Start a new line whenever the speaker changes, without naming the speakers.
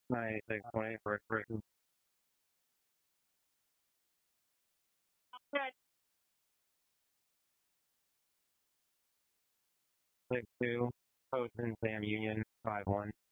9620 for Britain. 62, Post and Sam Union, 51.